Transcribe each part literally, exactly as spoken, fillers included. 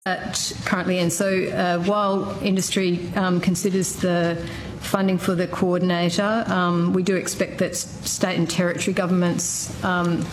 That currently ends. So uh, while industry um, considers the funding for the coordinator, um, we do expect that state and territory governments um,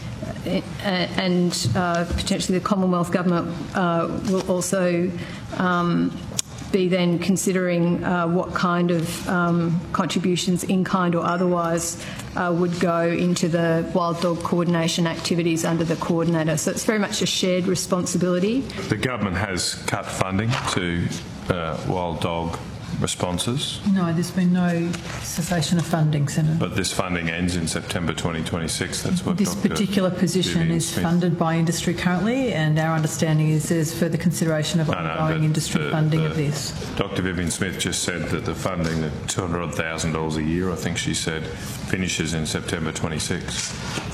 and uh, potentially the Commonwealth Government uh, will also um, be then considering uh, what kind of um, contributions, in kind or otherwise, uh, would go into the wild dog coordination activities under the coordinator. So it's very much a shared responsibility. The government has cut funding to uh, wild dog responses. No, there's been no cessation of funding, Senator. But this funding ends in September twenty twenty-six. That's what this Doctor particular position Vivian is Smith. funded by industry currently, and our understanding is there's further consideration of no, ongoing no, industry the, funding the, of this. Doctor Vivian Smith just said that the funding, the two hundred thousand dollars a year, I think she said, finishes in September twenty-six.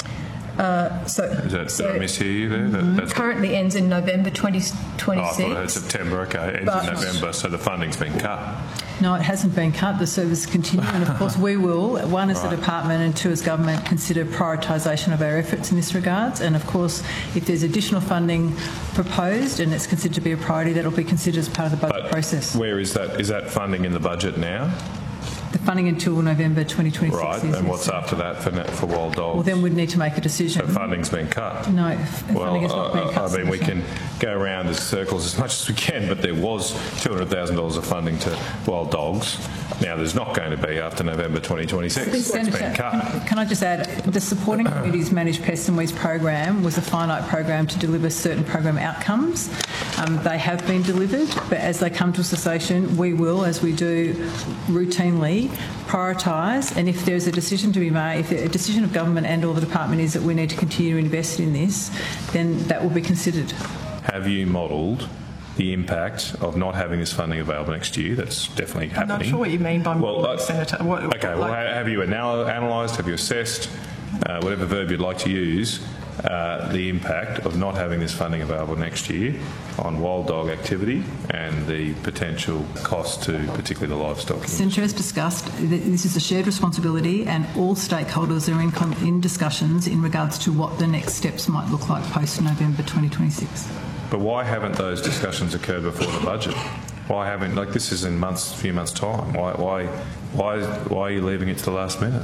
Uh, so, Is that, so did I mishear you there? That, that's currently ends in November twenty twenty-six. Oh, I thought I heard September. Okay, it ends But- in November, so the funding's been cut. No, it hasn't been cut. The service continue, and of course we will, one as Right. a department and two as government, consider prioritisation of our efforts in this regards. And of course, if there's additional funding proposed and it's considered to be a priority, that will be considered as part of the budget But process. where is that? Is that funding in the budget now? The funding until November twenty twenty-six. Right, is, and what's yes. after that for, for wild dogs? Well, then we'd need to make a decision. So funding's been cut. No, f- Well, funding has not been I, cut. I mean, we Senator. can go around the circles as much as we can, but there was two hundred thousand dollars of funding to wild dogs. Now, there's not going to be after November twenty twenty-six. It's Senator, been cut. Can, can I just add, the Supporting Communities Managed Pests and Weeds program was a finite program to deliver certain program outcomes. Um, they have been delivered, but as they come to cessation, we will, as we do routinely, prioritise, and if there's a decision to be made, if a decision of government and or the department is that we need to continue to invest in this, then that will be considered. Have you modelled the impact of not having this funding available next year? That's definitely I'm happening. not sure what you mean by Well, modelling, uh, Senator. What, Okay, well, like, ha- have you anal- analysed, have you assessed, uh, whatever verb you'd like to use, uh, the impact of not having this funding available next year on wild dog activity and the potential cost to particularly the livestock industry? Senator, as discussed, th- this is a shared responsibility and all stakeholders are in, com- in discussions in regards to what the next steps might look like post-November twenty twenty-six. But why haven't those discussions occurred before the budget? Why haven't, like this is in months, few months' time, why, why, why, why are you leaving it to the last minute?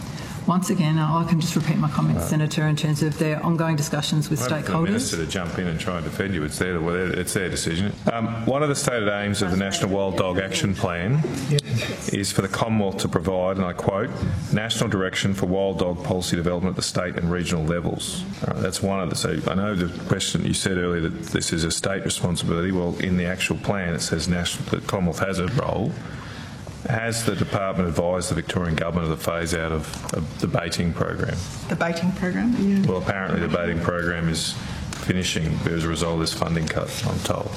Once again, I can just repeat my comments, right. Senator, in terms of their ongoing discussions with Wait for the stakeholders. Minister to jump in and try and defend you. It's their, well, it's their decision. Um, one of the stated aims of the National Wild Dog Action Plan is for the Commonwealth to provide, and I quote, national direction for wild dog policy development at the state and regional levels. Uh, that's one of the. So I know the question you said earlier that this is a state responsibility. Well, in the actual plan, it says national. The Commonwealth has a role. Has the department advised the Victorian government of the phase out of, of the baiting program? the baiting program? Yeah. Well, apparently the baiting program is finishing as a result of this funding cut, I'm told.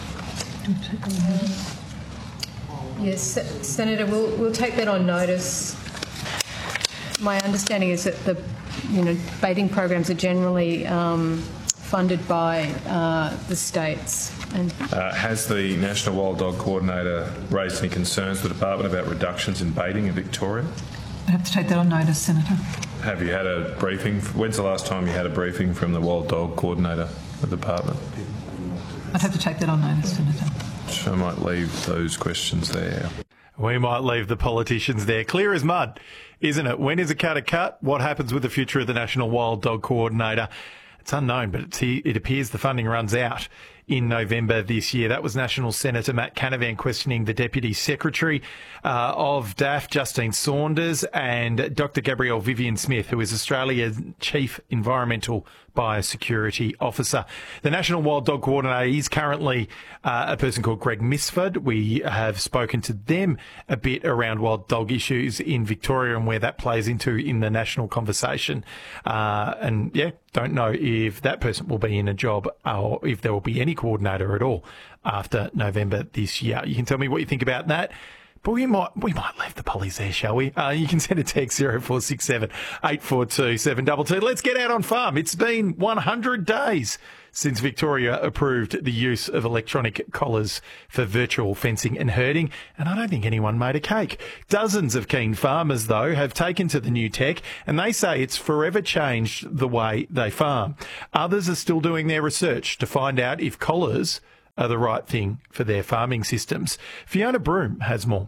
Yes, Se- Senator, we'll, we'll take that on notice. My understanding is that the, you know, baiting programs are generally um, funded by uh, the states. And Uh, has the National Wild Dog Coordinator raised any concerns with the department about reductions in baiting in Victoria? I have to take that on notice, Senator. Have you had a briefing? When's the last time you had a briefing from the Wild Dog Coordinator of the department? I'd have to take that on notice, Senator. So I might leave those questions there. We might leave the politicians there. Clear as mud, isn't it? When is a cut a cut? What happens with the future of the National Wild Dog Coordinator? It's unknown, but it's, it appears the funding runs out in November this year. That was National Senator Matt Canavan questioning the Deputy Secretary uh, of D A F, Justine Saunders, and Doctor Gabrielle Vivian Smith, who is Australia's Chief Environmental Biosecurity Officer. The National Wild Dog Coordinator is currently uh, a person called Greg Misford. We have spoken to them a bit around wild dog issues in Victoria and where that plays into in the national conversation. Uh, and yeah, don't know if that person will be in a job or if there will be any coordinator at all after November this year. You can tell me what you think about that. But we might we might leave the pollies there, shall we? Uh, you can send a text zero four six seven, eight four two, seven two two. Let's get out on farm. It's been one hundred days since Victoria approved the use of electronic collars for virtual fencing and herding, and I don't think anyone made a cake. Dozens of keen farmers, though, have taken to the new tech, and they say it's forever changed the way they farm. Others are still doing their research to find out if collars are the right thing for their farming systems. Fiona Broom has more.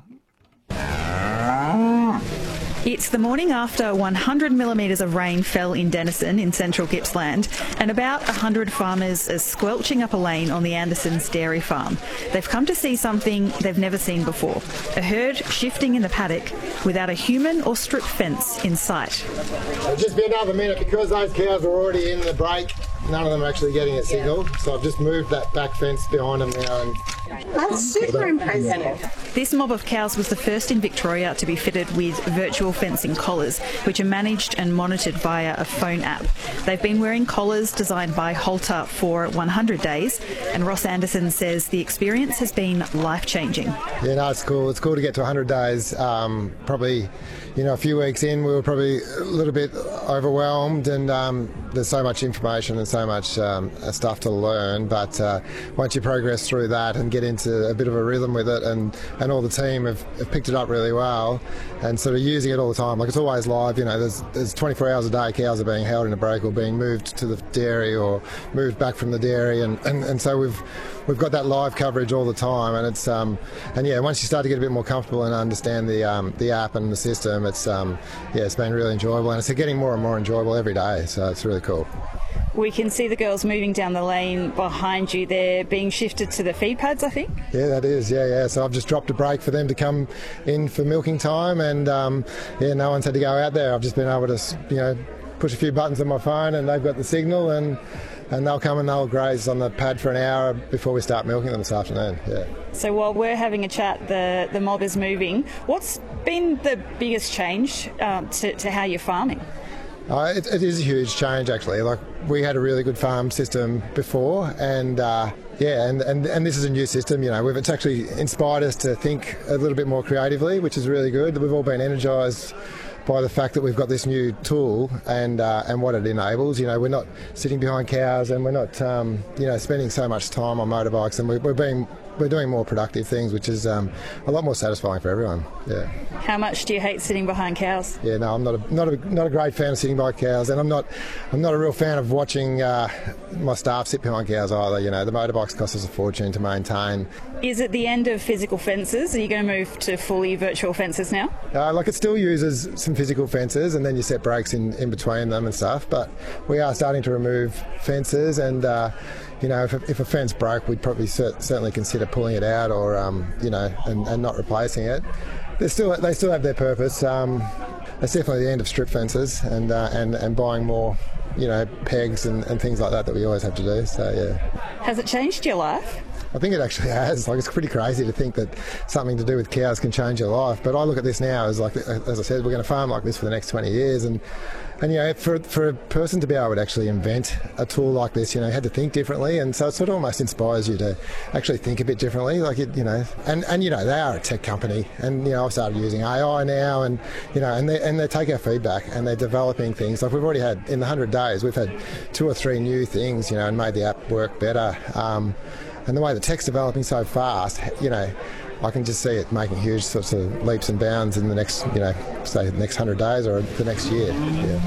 It's the morning after one hundred millimetres of rain fell in Denison in central Gippsland, and about one hundred farmers are squelching up a lane on the Andersons dairy farm. They've come to see something they've never seen before, a herd shifting in the paddock without a human or strip fence in sight. It'll just be another minute because those cows are already in the break. None of them are actually getting a signal, so I've just moved that back fence behind them now. And that's super impressive. This mob of cows was the first in Victoria to be fitted with virtual fencing collars, which are managed and monitored via a phone app. They've been wearing collars designed by Halter for one hundred days, and Ross Anderson says the experience has been life-changing. Yeah, no, it's cool. It's cool to get to one hundred days. Um, probably, you know, a few weeks in, we were probably a little bit overwhelmed, and um, there's so much information and so much um, stuff to learn. But uh, once you progress through that and get into a bit of a rhythm with it, and, and all the team have, have picked it up really well, and sort of using it all the time. Like, it's always live, you know, there's, there's twenty-four hours a day cows are being held in a break or being moved to the dairy or moved back from the dairy, and, and, and so we've we've got that live coverage all the time, and it's um and yeah, once you start to get a bit more comfortable and understand the um the app and the system, it's um yeah, it's been really enjoyable, and it's getting more and more enjoyable every day, so it's really cool. We can see the girls moving down the lane behind you. They're being shifted to the feed pads, I think. Yeah, that is. Yeah, yeah. So I've just dropped a break for them to come in for milking time, and um, yeah, no one's had to go out there. I've just been able to, you know, push a few buttons on my phone, and they've got the signal, and and they'll come and they'll graze on the pad for an hour before we start milking them this afternoon. Yeah. So while we're having a chat, the the mob is moving. What's been the biggest change um, to, to how you're farming? Uh, it, it is a huge change, actually. Like, we had a really good farm system before, and uh, yeah, and, and, and this is a new system. You know, we've, it's actually inspired us to think a little bit more creatively, which is really good. We've all been energised by the fact that we've got this new tool and uh, and what it enables. You know, we're not sitting behind cows, and we're not um, you know, spending so much time on motorbikes, and we, we're being we're doing more productive things, which is um, a lot more satisfying for everyone. Yeah. How much do you hate sitting behind cows? Yeah, no, I'm not a, not a not a great fan of sitting by cows, and I'm not I'm not a real fan of watching uh, my staff sit behind cows either. You know, the motorbikes cost us a fortune to maintain. Is it the end of physical fences? Are you going to move to fully virtual fences now? Uh, like, it still uses some physical fences, and then you set breaks in, in between them and stuff, but we are starting to remove fences, and uh, you know, if a, if a fence broke, we'd probably cert- certainly consider pulling it out, or um, you know, and, and not replacing it. They still they still have their purpose. Um, it's definitely the end of strip fences, and uh, and and buying more, you know, pegs and, and things like that that we always have to do. So yeah. Has it changed your life? I think it actually has. Like, it's pretty crazy to think that something to do with cows can change your life. But I look at this now as, like, as I said, we're going to farm like this for the next twenty years, and and you know, for for a person to be able to actually invent a tool like this, you know, you had to think differently, and so it sort of almost inspires you to actually think a bit differently. Like, it, you know, and and you know, they are a tech company, and you know, I've started using A I now, and you know, and they and they take our feedback and they're developing things. Like, we've already had in the hundred days, we've had two or three new things, you know, and made the app work better. Um, And the way the tech's developing so fast, you know, I can just see it making huge sorts of leaps and bounds in the next, you know, say the next hundred days or the next year. Yeah.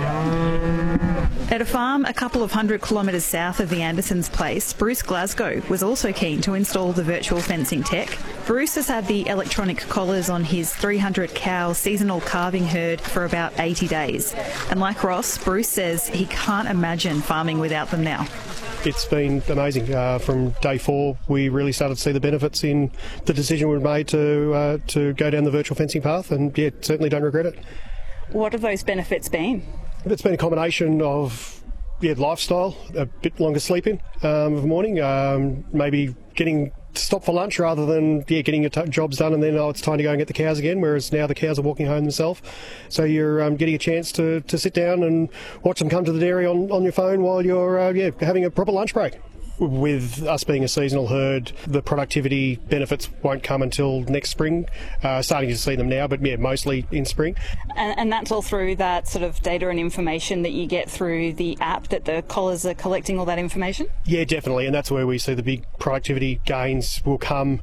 At a farm a couple of hundred kilometres south of the Andersons' place, Bruce Glasgow was also keen to install the virtual fencing tech. Bruce has had the electronic collars on his three hundred cow seasonal calving herd for about eighty days. And like Ross, Bruce says he can't imagine farming without them now. It's been amazing. Uh, from day four, we really started to see the benefits in the decision we made to uh, to go down the virtual fencing path, and yeah, certainly don't regret it. What have those benefits been? It's been a combination of yeah, lifestyle, a bit longer sleeping um, of the morning, um, maybe getting to stop for lunch rather than yeah, getting your t- jobs done and then oh, it's time to go and get the cows again, whereas now the cows are walking home themselves. So you're um, getting a chance to, to sit down and watch them come to the dairy on, on your phone while you're uh, yeah, having a proper lunch break. With us being a seasonal herd, the productivity benefits won't come until next spring. Uh, starting to see them now, but yeah, mostly in spring. And, and that's all through that sort of data and information that you get through the app, that the collars are collecting all that information? Yeah, definitely, and that's where we see the big productivity gains will come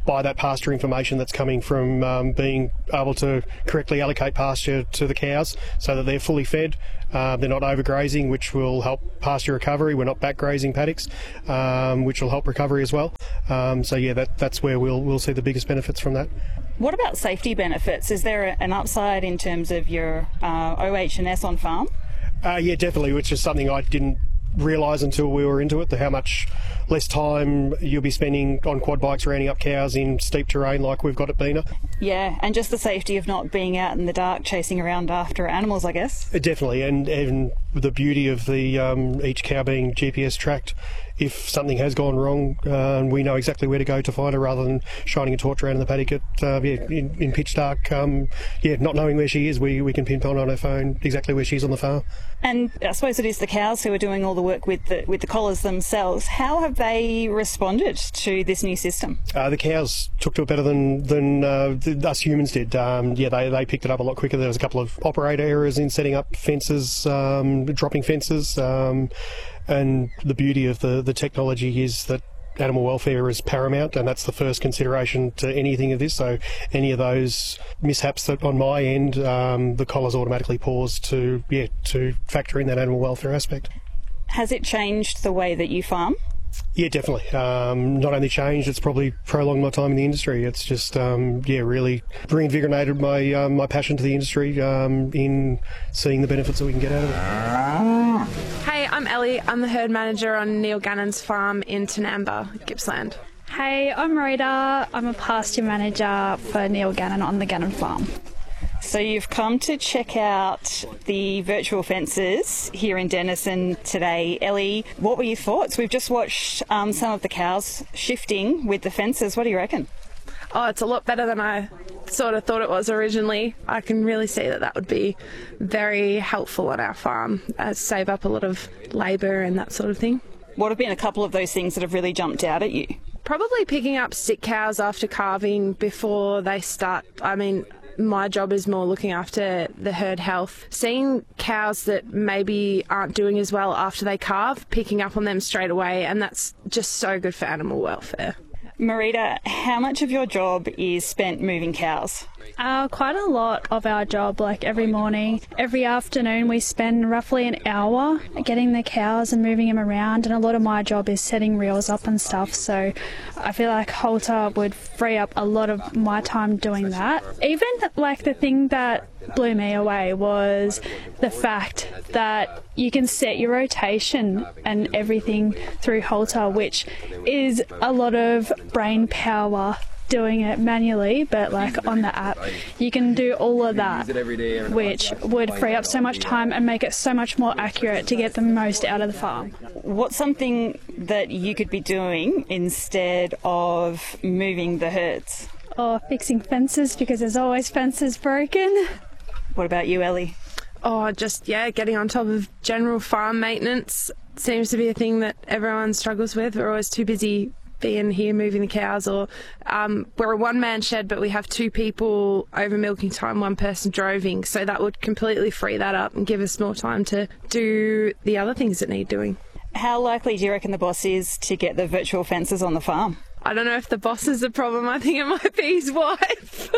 by that pasture information that's coming from um, being able to correctly allocate pasture to the cows so that they're fully fed. Uh, they're not overgrazing, which will help pasture recovery. We're not back grazing paddocks, um, which will help recovery as well. Um, so yeah, that, that's where we'll we'll see the biggest benefits from that. What about safety benefits? Is there an upside in terms of your uh, O H and S on farm? Uh, yeah, definitely, which is something I didn't realise until we were into it, the how much less time you'll be spending on quad bikes rounding up cows in steep terrain like we've got at Beena. Yeah, and just the safety of not being out in the dark chasing around after animals, I guess. Uh, definitely, and, and the beauty of the um, each cow being G P S tracked. If something has gone wrong, uh, we know exactly where to go to find her, rather than shining a torch around in the paddock at, uh, yeah, in, in pitch dark. Um, yeah, not knowing where she is, we, we can pinpoint on her phone exactly where she is on the farm. And I suppose it is the cows who are doing all the work with the with the collars themselves. How have they responded to this new system? Uh, the cows took to it better than than uh, the, us humans did. Um, yeah, they, they picked it up a lot quicker. There was a couple of operator errors in setting up fences, um, dropping fences. Um, And the beauty of the, the technology is that animal welfare is paramount, and that's the first consideration to anything of this. So any of those mishaps that on my end, um, the collar's automatically paused to yeah to factor in that animal welfare aspect. Has it changed the way that you farm? Yeah, definitely. Um, not only changed, it's probably prolonged my time in the industry. It's just, um, yeah, really reinvigorated my um, my passion to the industry um, in seeing the benefits that we can get out of it. Hey, I'm Ellie. I'm the herd manager on Neil Gannon's farm in Tinamba, Gippsland. Hey, I'm Rita. I'm a pasture manager for Neil Gannon on the Gannon farm. So you've come to check out the virtual fences here in Denison today. Ellie, what were your thoughts? We've just watched um, some of the cows shifting with the fences. What do you reckon? Oh, it's a lot better than I sort of thought it was originally. I can really see that that would be very helpful on our farm, uh, save up a lot of labour and that sort of thing. What have been a couple of those things that have really jumped out at you? Probably picking up sick cows after calving before they start. I mean, my job is more looking after the herd health. Seeing cows that maybe aren't doing as well after they calve, picking up on them straight away, and that's just so good for animal welfare. Marita, how much of your job is spent moving cows? Uh, quite a lot of our job, like every morning. Every afternoon we spend roughly an hour getting the cows and moving them around, and a lot of my job is setting reels up and stuff, so I feel like halter would free up a lot of my time doing that. Even like the thing that blew me away was the fact that you can set your rotation and everything through halter, which is a lot of brain power doing it manually, but like on the app you can do all of that, which would free up so much time and make it so much more accurate to get the most out of the farm. What's something that you could be doing instead of moving the herds? Or fixing fences, because there's always fences broken. What about you, Ellie? Oh, just, yeah, getting on top of general farm maintenance seems to be a thing that everyone struggles with. We're always too busy being here moving the cows, or um, we're a one-man shed, but we have two people over milking time, one person droving, so that would completely free that up and give us more time to do the other things that need doing. How likely do you reckon the boss is to get the virtual fences on the farm? I don't know if the boss is the problem. I think it might be his wife.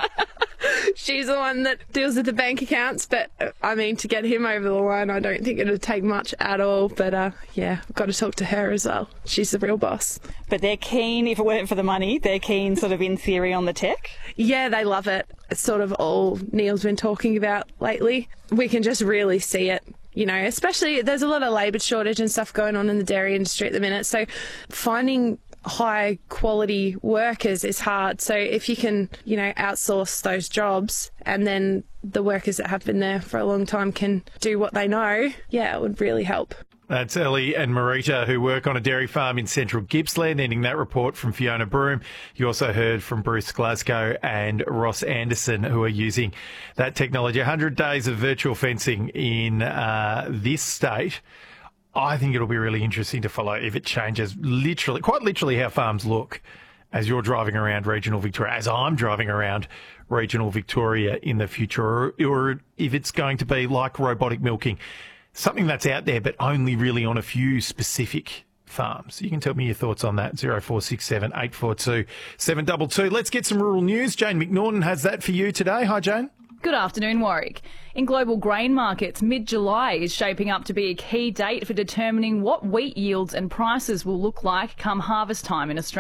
She's the one that deals with the bank accounts, but I mean, to get him over the line, I don't think it'd take much at all. But uh, yeah, I've got to talk to her as well. She's the real boss. But they're keen, if it weren't for the money, they're keen sort of in theory on the tech? Yeah, they love it. It's sort of all Neil's been talking about lately. We can just really see it. You know, especially there's a lot of labour shortage and stuff going on in the dairy industry at the minute. So finding high quality workers is hard. So if you can, you know, outsource those jobs, and then the workers that have been there for a long time can do what they know, yeah, it would really help. That's Ellie and Marita, who work on a dairy farm in central Gippsland, ending that report from Fiona Broom. You also heard from Bruce Glasgow and Ross Anderson, who are using that technology. one hundred days of virtual fencing in uh, this state. I think it'll be really interesting to follow if it changes literally, quite literally, how farms look as you're driving around regional Victoria, as I'm driving around regional Victoria in the future, or, or if it's going to be like robotic milking, something that's out there but only really on a few specific farms. You can tell me your thoughts on that. zero four six seven, eight four two, seven two two. Let's get some rural news. Jane McNaughton has that for you today. Hi, Jane. Good afternoon, Warwick. In global grain markets, mid-July is shaping up to be a key date for determining what wheat yields and prices will look like come harvest time in Australia.